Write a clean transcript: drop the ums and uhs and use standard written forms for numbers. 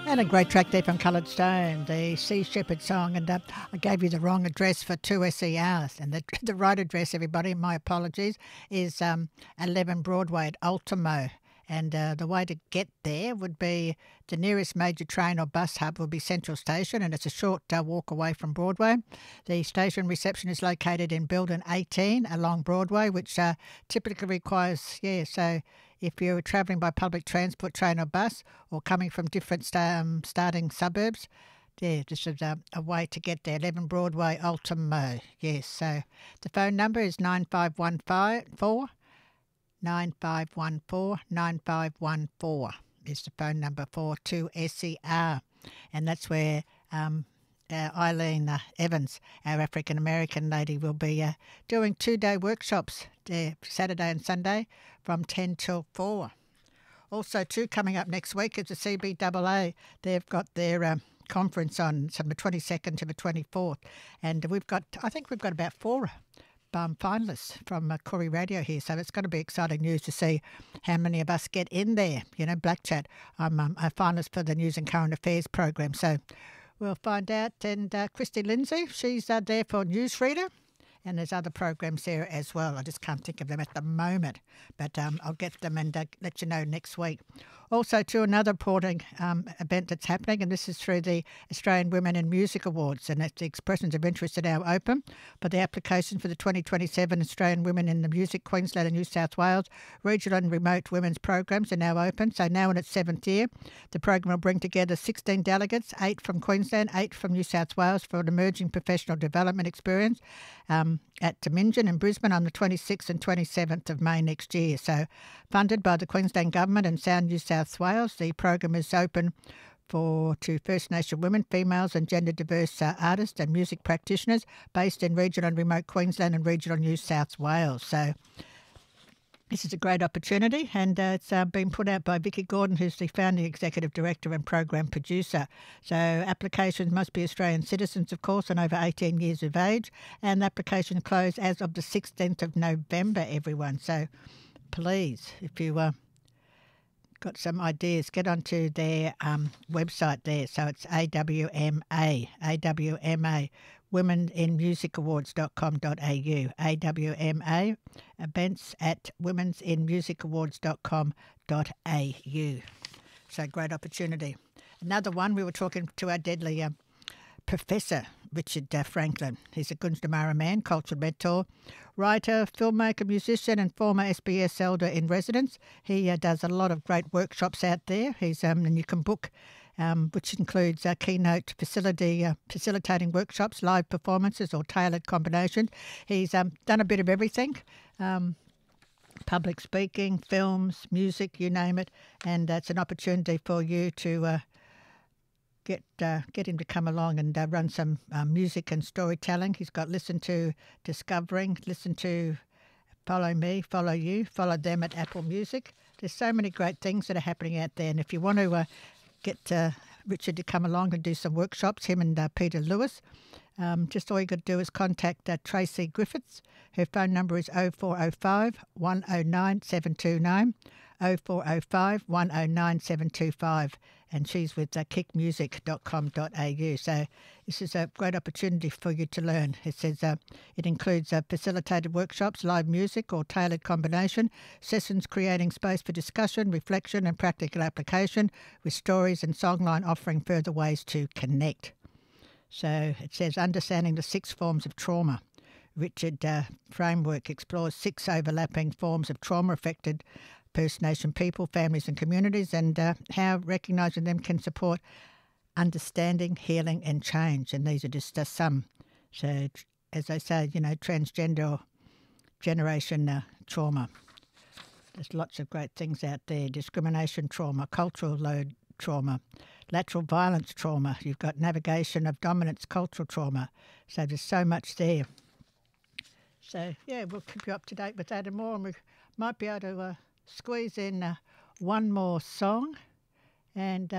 And a great track there from Coloured Stone, the Sea Shepherd song. And I gave you the wrong address for 2SERs. And the right address, everybody, my apologies, is 11 Broadway at Ultimo. And the way to get there would be the nearest major train or bus hub will be Central Station, and it's a short walk away from Broadway. The station reception is located in Building 18 along Broadway, which typically requires, so if you're travelling by public transport, train or bus, or coming from different starting suburbs, this is a way to get there. 11 Broadway, Ultimo. Yes, so the phone number is 9514 9514 is the phone number for 2SER, and that's where Eileen Evans, our African-American lady, will be doing 2-day workshops there, Saturday and Sunday from 10 till 4. Also, too, coming up next week is the CBAA. They've got their conference on from the 22nd to the 24th, and I think we've got about 4 finalists from Corey Radio here, so it's going to be exciting news to see how many of us get in there. Black Chat, I'm a finalist for the News and Current Affairs program, so we'll find out. And Christy Lindsay, she's there for Newsreader, and there's other programs there as well. I just can't think of them at the moment, but I'll get them and let you know next week. Also, to another important event that's happening, and this is through the Australian Women in Music Awards, and the expressions of interest are now open, but the application for the 2027 Australian Women in the Music Queensland and New South Wales regional and remote women's programs are now open. So now in its 7th year, the program will bring together 16 delegates, 8 from Queensland, 8 from New South Wales, for an emerging professional development experience at Dominion in Brisbane on the 26th and 27th of May next year. So funded by the Queensland Government and Sound New South Wales, the program is open to First Nation women, females and gender diverse artists and music practitioners based in regional and remote Queensland and regional New South Wales. So this is a great opportunity, and it's been put out by Vicky Gordon, who's the founding executive director and program producer. So applications must be Australian citizens, of course, and over 18 years of age, and the application closed as of the 16th of November, everyone. So please, if you got some ideas, get onto their website there. So it's AWMA, womeninmusicawards.com.au, AWMA, events at womensinmusicawards.com.au. So great opportunity. Another one, we were talking to our deadly Professor Richard Franklin. He's a Gundamara man, cultural mentor, writer, filmmaker, musician and former SBS elder in residence. He does a lot of great workshops out there. He's and you can book which includes keynote facilitating workshops, live performances or tailored combinations. He's done a bit of everything, public speaking, films, music, you name it, and it's an opportunity for you to get him to come along and run some music and storytelling. He's got Listen to Discovering, Listen to Follow Me, Follow You, Follow Them at Apple Music. There's so many great things that are happening out there, and if you want to get Richard to come along and do some workshops, him and Peter Lewis, just all you got to do is contact Tracy Griffiths. Her phone number is 0405 109 729, 0405 109 725, and she's with kickmusic.com.au. So this is a great opportunity for you to learn. It says it includes facilitated workshops, live music or tailored combination, sessions creating space for discussion, reflection and practical application, with stories and songline offering further ways to connect. So it says understanding the 6 forms of trauma. Richard framework explores 6 overlapping forms of trauma affected First Nation people, families and communities, and how recognising them can support understanding, healing and change. And these are just some. So as I say, transgender generation trauma. There's lots of great things out there. Discrimination trauma, cultural load trauma, lateral violence trauma. You've got navigation of dominance, cultural trauma. So there's so much there. So, we'll keep you up to date with that and more. And we might be able to squeeze in one more song. And